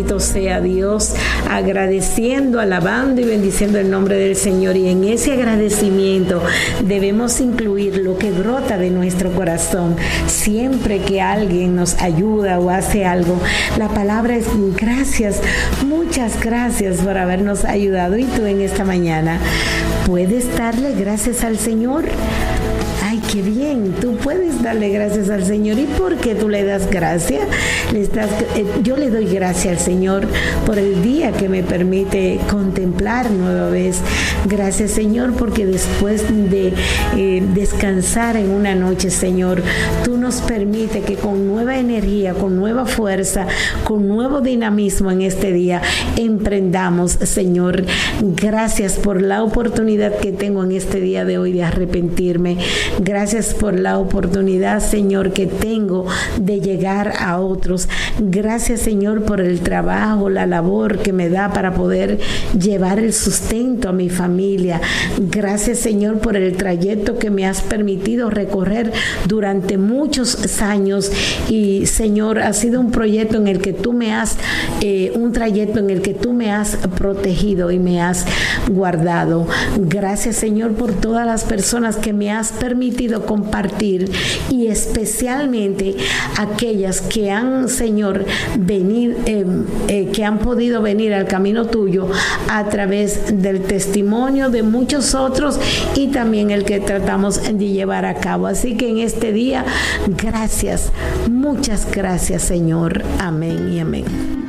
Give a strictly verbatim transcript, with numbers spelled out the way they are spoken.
Bendito sea Dios, agradeciendo, alabando y bendiciendo el nombre del Señor. Y en ese agradecimiento debemos incluir lo que brota de nuestro corazón. Siempre que alguien nos ayuda o hace algo, la palabra es gracias, muchas gracias por habernos ayudado. Y tú en esta mañana puedes darle gracias al Señor. Ay, qué bien, tú puedes darle gracias al Señor. ¿Y por qué tú le das gracias? Le estás, eh, yo le doy gracias al Señor por el día que me permite contemplar nueva vez. Gracias, Señor, porque después de eh, descansar en una noche, Señor, tú nos permites que con nueva energía, con nueva fuerza, con nuevo dinamismo en este día, emprendamos, Señor. Gracias por la oportunidad que tengo en este día de hoy de arrepentirme. Gracias por la oportunidad, Señor, que tengo de llegar a otros. Gracias, Señor, por el trabajo, la labor que me da para poder llevar el sustento a mi familia. Gracias, Señor, por el trayecto que me has permitido recorrer durante muchos años. Y, Señor, ha sido un proyecto en el que tú me has, eh, un trayecto en el que tú me has protegido y me has guardado. Gracias, Señor, por todas las personas que me has permitido compartir, y especialmente aquellas que han, Señor, venir, eh, eh, que han podido venir al camino tuyo a través del testimonio de muchos otros y también el que tratamos de llevar a cabo. Así que en este día, gracias, muchas gracias, Señor. Amén y amén.